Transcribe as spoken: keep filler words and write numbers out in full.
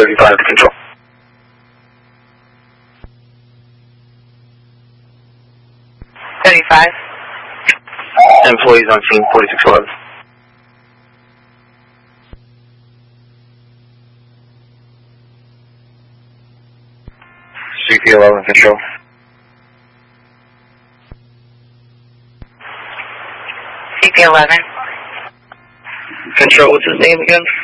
thirty-five to control. thirty-five. Employees on scene, forty-six eleven. C P eleven, control. C P eleven. Control, what's his name again?